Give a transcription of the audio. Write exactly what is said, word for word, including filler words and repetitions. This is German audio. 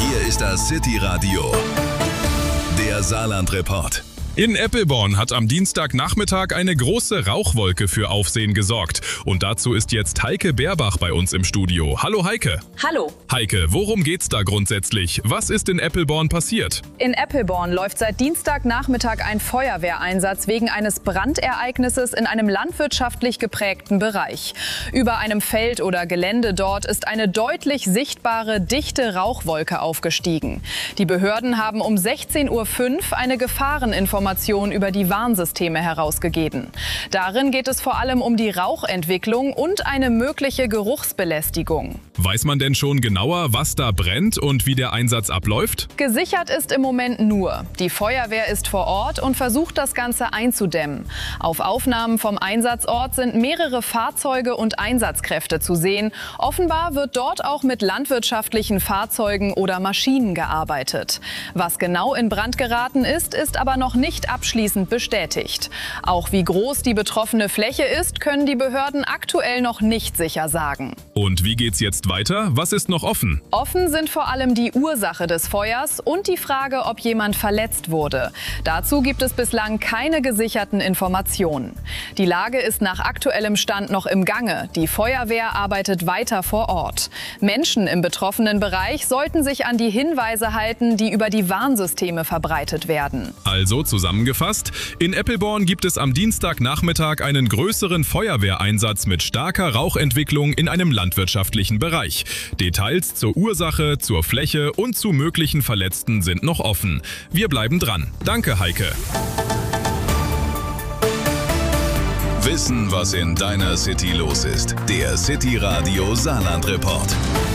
Hier ist das City Radio, der Saarland-Report. In Eppelborn hat am Dienstagnachmittag eine große Rauchwolke für Aufsehen gesorgt. Und dazu ist jetzt Heike Beerbach bei uns im Studio. Hallo Heike. Hallo. Heike, worum geht's da grundsätzlich? Was ist in Eppelborn passiert? In Eppelborn läuft seit Dienstagnachmittag ein Feuerwehreinsatz wegen eines Brandereignisses in einem landwirtschaftlich geprägten Bereich. Über einem Feld oder Gelände dort ist eine deutlich sichtbare, dichte Rauchwolke aufgestiegen. Die Behörden haben um sechzehn Uhr fünf eine Gefahreninformation über die Warnsysteme herausgegeben. Darin geht es vor allem um die Rauchentwicklung und eine mögliche Geruchsbelästigung. Weiß man denn schon genauer, was da brennt und wie der Einsatz abläuft? Gesichert ist im Moment nur. Die Feuerwehr ist vor Ort und versucht, das Ganze einzudämmen. Auf Aufnahmen vom Einsatzort sind mehrere Fahrzeuge und Einsatzkräfte zu sehen. Offenbar wird dort auch mit landwirtschaftlichen Fahrzeugen oder Maschinen gearbeitet. Was genau in Brand geraten ist, ist aber noch nicht abschließend bestätigt. Auch wie groß die betroffene Fläche ist, können die Behörden aktuell noch nicht sicher sagen. Und wie geht's jetzt weiter? Was ist noch offen? Offen sind vor allem die Ursache des Feuers und die Frage, ob jemand verletzt wurde. Dazu gibt es bislang keine gesicherten Informationen. Die Lage ist nach aktuellem Stand noch im Gange. Die Feuerwehr arbeitet weiter vor Ort. Menschen im betroffenen Bereich sollten sich an die Hinweise halten, die über die Warnsysteme verbreitet werden. Also zusammengefasst, in Eppelborn gibt es am Dienstagnachmittag einen größeren Feuerwehreinsatz mit starker Rauchentwicklung in einem landwirtschaftlichen Bereich. Details zur Ursache, zur Fläche und zu möglichen Verletzten sind noch offen. Wir bleiben dran. Danke, Heike. Wissen, was in deiner City los ist. Der City Radio Saarland-Report.